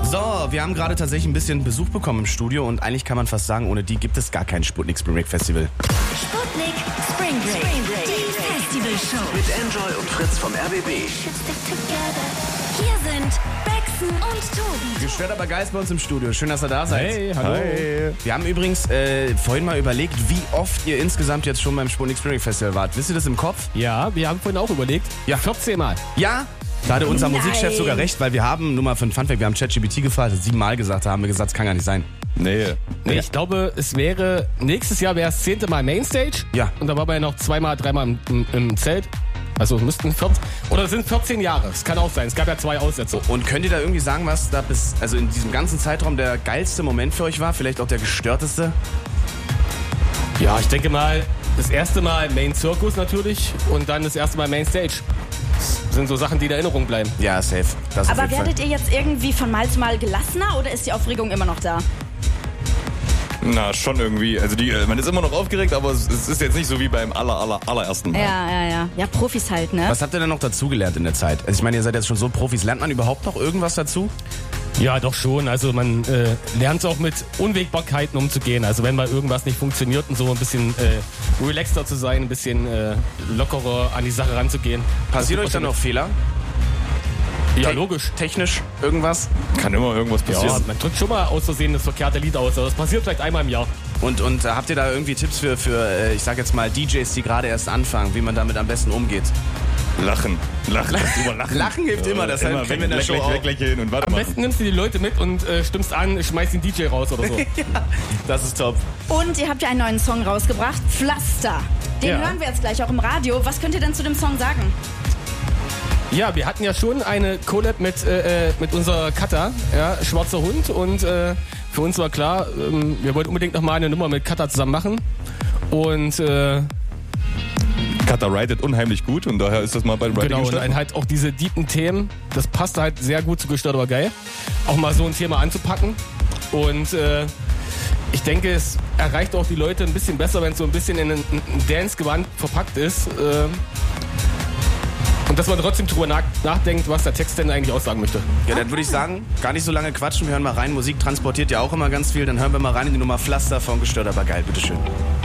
So, wir haben gerade tatsächlich ein bisschen Besuch bekommen im Studio und eigentlich kann man fast sagen, ohne die gibt es gar kein Sputnik Spring Break Festival. Sputnik Spring Break, die Festivalshow. Mit Enjoy und Fritz vom RBB. Hier sind Baxen und Tobi. Gestört aber geil ist bei uns im Studio. Schön, dass ihr da seid. Hey, hallo. Hi. Wir haben übrigens vorhin mal überlegt, wie oft ihr insgesamt jetzt schon beim Sputnik Spring Break Festival wart. Wisst ihr das im Kopf? Ja, wir haben vorhin auch überlegt. Ja. 14 Mal. Ja? Da hatte unser Nein. Musikchef sogar recht, weil wir haben, nur mal für ein Funfact, wir haben ChatGPT gefragt, hat 7 Mal gesagt, da haben wir gesagt, das kann gar nicht sein. Nee. Nee, ich glaube, nächstes Jahr wäre es 10. Mal Mainstage. Ja. Und da war man ja noch 2-3 Mal im Zelt. Also es müssten 14, oder es sind 14 Jahre. Es kann auch sein. Es gab ja 2 Aussätze. Und könnt ihr da irgendwie sagen, was da also in diesem ganzen Zeitraum der geilste Moment für euch war? Vielleicht auch der gestörteste? Ja, ich denke mal, das erste Mal Main Circus natürlich und dann das erste Mal Main Stage. Das sind so Sachen, die in Erinnerung bleiben. Ja, safe. Das auf Aber jeden Fall. werdet ihr jetzt irgendwie von Mal zu Mal gelassener oder ist die Aufregung immer noch da? Na, schon irgendwie. Also man ist immer noch aufgeregt, aber es ist jetzt nicht so wie beim allerersten Mal. Ja. Ja, Profis halt, ne? Was habt ihr denn noch dazugelernt in der Zeit? Also ich meine, ihr seid jetzt schon so Profis. Lernt man überhaupt noch irgendwas dazu? Ja, doch schon. Also man lernt auch mit Unwägbarkeiten umzugehen. Also wenn mal irgendwas nicht funktioniert und so ein bisschen relaxter zu sein, ein bisschen lockerer an die Sache ranzugehen. Passiert euch dann noch Fehler? Ja, logisch. Technisch irgendwas? Kann immer irgendwas Ja, passieren. man drückt schon mal aus Versehen das verkehrte Lied aus. Aber das passiert vielleicht einmal im Jahr. Und habt ihr da irgendwie Tipps für ich sag jetzt mal, DJs, die gerade erst anfangen, wie man damit am besten umgeht? Lachen. Drüber lachen. Lachen hilft immer, das kennen wir in der Show auch. Weglächeln und Am weitermachen. besten nimmst du die Leute mit und stimmst an, schmeißt den DJ raus oder so. Das ist top. Und ihr habt ja einen neuen Song rausgebracht, Pflaster. Den Ja. hören wir jetzt gleich auch im Radio. Was könnt ihr denn zu dem Song sagen? Ja, wir hatten ja schon eine Collab mit unserer Kata, ja, Schwarzer Hund. Und für uns war klar, wir wollten unbedingt nochmal eine Nummer mit Kata zusammen machen. Und Kata ridet unheimlich gut und daher ist das mal bei Riding genau, und gestanden. dann halt auch diese deepen Themen, das passt halt sehr gut zu Gestört aber geil. Auch mal so ein Thema anzupacken. Und ich denke, es erreicht auch die Leute ein bisschen besser, wenn es so ein bisschen in ein Dance-Gewand verpackt ist. Und dass man trotzdem drüber nachdenkt, was der Text denn eigentlich aussagen möchte. Ja, dann würde ich sagen, gar nicht so lange quatschen, wir hören mal rein. Musik transportiert ja auch immer ganz viel. Dann hören wir mal rein in die Nummer Pflaster von Gestört aber geil. Bitteschön.